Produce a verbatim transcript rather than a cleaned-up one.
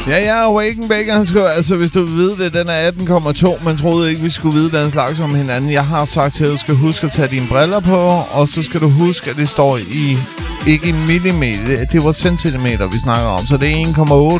Ja, ja, Awaken Baker, han skriver, altså hvis du ved det, den er atten komma to, men troede ikke, vi skulle vide den slags om hinanden. Jeg har sagt til, at du skal huske at tage dine briller på, og så skal du huske, at det står i, ikke i millimeter, det var centimeter, vi snakker om, så det er en komma otte.